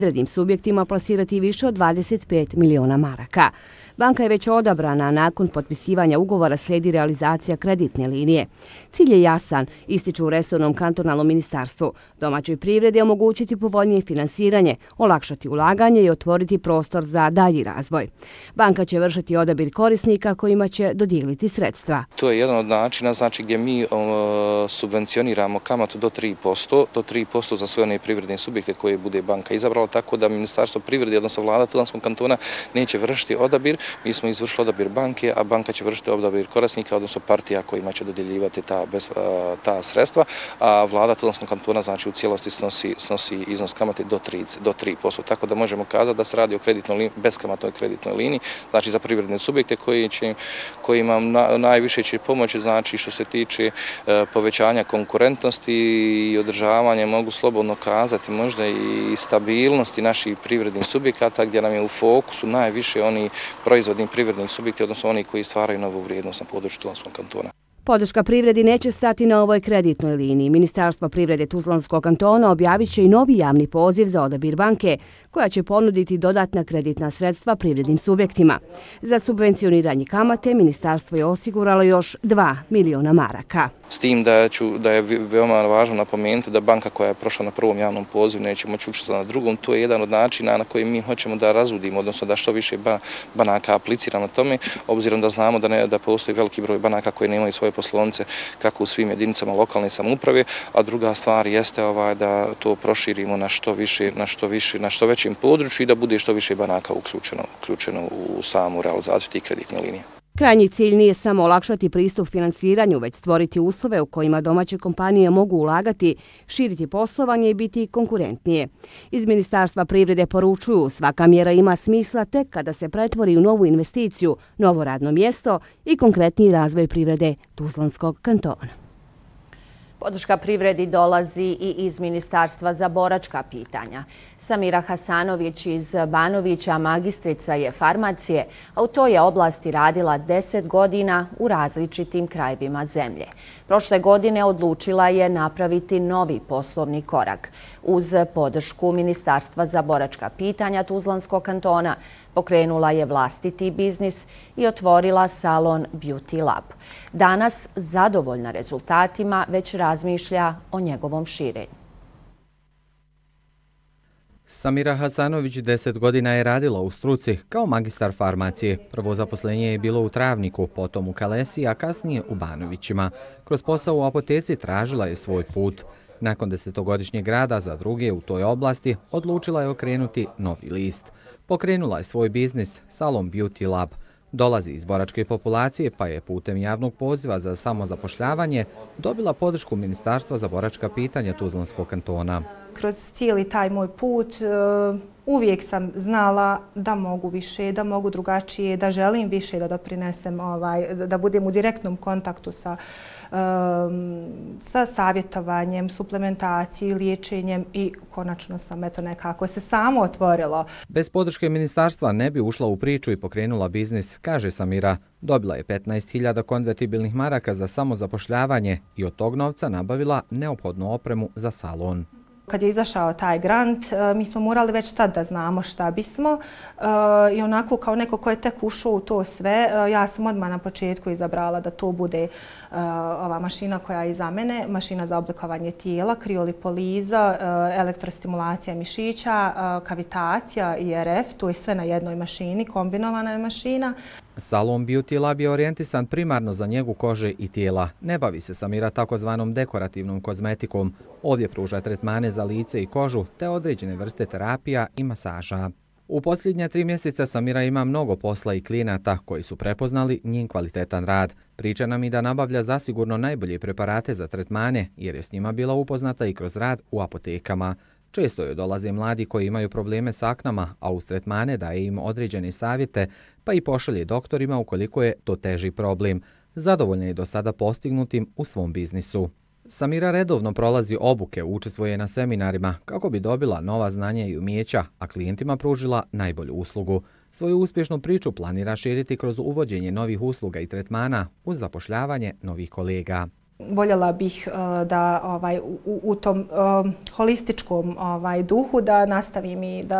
privrednim subjektima plasirati više od 25 miliona maraka. Banka je već odabrana, nakon potpisivanja ugovora slijedi realizacija kreditne linije. Cilj je jasan, ističu u resornom kantonalnom ministarstvu. Domaćoj privredi omogućiti povoljnije finansiranje, olakšati ulaganje i otvoriti prostor za dalji razvoj. Banka će vršiti odabir korisnika kojima će dodijeliti sredstva. To je jedan od načina gdje mi subvencioniramo kamatu do 3% za sve one privredne subjekte koje bude banka izabrala, tako da Ministarstvo privrede, odnosno vlada Tuzlanskog kantona, neće vršiti odabir. Mi smo izvršili odabir banke, a banka će vršiti odabir korisnika, odnosno partija kojima će dodjeljivati ta sredstva, a vlada Tuzlanskog kantona u cijelosti snosi iznos kamate do 3%. Tako da možemo kazati da se radi o beskamatnoj kreditnoj liniji, za privredne subjekte kojima najviše će pomoći, što se tiče povećanja konkurentnosti i održavanja, mogu slobodno kazati, možda i stabilnosti naših privrednih subjekata, gdje nam je u fokusu najviše oni proizvodni privredni subjekti, odnosno oni koji stvaraju novu vrijednost na području Tuzlanskog kantona. Podrška privredi neće stati na ovoj kreditnoj liniji. Ministarstvo privrede Tuzlanskog kantona objavit će i novi javni poziv za odabir banke, koja će ponuditi dodatna kreditna sredstva privrednim subjektima. Za subvencioniranje kamate ministarstvo je osiguralo još 2 miliona maraka. S tim da je veoma važno napomenuti da banka koja je prošla na prvom javnom pozivu neće moći učestvovati na drugom. To je jedan od načina na koji mi hoćemo da razudimo, odnosno da što više banaka aplicira na tome, obzirom da znamo da postoji veliki broj banaka koje nemaju svoje poslovnice kako u svim jedinicama lokalne samouprave, a druga stvar jeste da to proširimo na što većim području i da bude što više banaka uključeno u samu realizaciju tih kreditnih linija. Krajnji cilj nije samo olakšati pristup finansiranju, već stvoriti uslove u kojima domaće kompanije mogu ulagati, širiti poslovanje i biti konkurentnije. Iz Ministarstva privrede poručuju, svaka mjera ima smisla tek kada se pretvori u novu investiciju, novo radno mjesto i konkretniji razvoj privrede Tuzlanskog kantona. Podrška privredi dolazi i iz Ministarstva za boračka pitanja. Samira Hasanović iz Banovića magistrica je farmacije, a u toj je oblasti radila 10 godina u različitim krajevima zemlje. Prošle godine odlučila je napraviti novi poslovni korak. Uz podršku Ministarstva za boračka pitanja Tuzlanskog kantona pokrenula je vlastiti biznis i otvorila salon Beauty Lab. Danas, zadovoljna rezultatima, već razmišlja o njegovom širenju. Samira Hasanović 10 godina je radila u struci kao magistar farmacije. Prvo zaposlenje je bilo u Travniku, potom u Kalesi, a kasnije u Banovićima. Kroz posao u apoteci tražila je svoj put. Nakon 10-godišnjeg rada za druge u toj oblasti, odlučila je okrenuti novi list. Pokrenula je svoj biznis, salon Beauty Lab. Dolazi iz boračke populacije, pa je putem javnog poziva za samozapošljavanje dobila podršku Ministarstva za boračka pitanja Tuzlanskog kantona. Kroz cijeli taj moj put uvijek sam znala da mogu više, da mogu drugačije, da želim više da doprinesem, da budem u direktnom kontaktu sa savjetovanjem, suplementacijom, liječenjem i konačno sam nekako se samo otvorilo. Bez podrške ministarstva ne bi ušla u priču i pokrenula biznis, kaže Samira. Dobila je 15.000 konvertibilnih maraka za samozapošljavanje i od tog novca nabavila neophodnu opremu za salon. Kad je izašao taj grant, mi smo morali već tad da znamo šta bismo i onako kao neko ko je tek ušao u to sve, ja sam odmah na početku izabrala da to bude ova mašina koja je iza mene, mašina za oblikovanje tijela, kriolipoliza, elektrostimulacija mišića, kavitacija i RF, to je sve na jednoj mašini, kombinovana je mašina. Salon Beauty Lab je orijentisan primarno za njegu kože i tijela. Ne bavi se Samira takozvanom dekorativnom kozmetikom. Ovdje pruža tretmane za lice i kožu te određene vrste terapija i masaža. U posljednja 3 mjeseca Samira ima mnogo posla i klijenata koji su prepoznali njen kvalitetan rad. Priča nam i da nabavlja zasigurno najbolje preparate za tretmane jer je s njima bila upoznata i kroz rad u apotekama. Često joj dolaze mladi koji imaju probleme s aknama, a uz tretmane daje im određene savjete, pa i pošalje doktorima ukoliko je to teži problem. Zadovoljna je do sada postignutim u svom biznisu. Samira redovno prolazi obuke, učestvuje na seminarima kako bi dobila nova znanja i umijeća, a klijentima pružila najbolju uslugu. Svoju uspješnu priču planira širiti kroz uvođenje novih usluga i tretmana uz zapošljavanje novih kolega. Voljela bih da u tom holističkom duhu da nastavim i